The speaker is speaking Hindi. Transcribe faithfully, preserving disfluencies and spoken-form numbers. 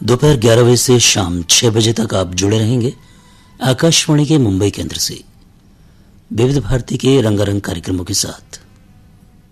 दोपहर ग्यारह बजे से शाम छह बजे तक आप जुड़े रहेंगे आकाशवाणी के मुंबई केंद्र से विविध भारती के रंगारंग कार्यक्रमों के साथ।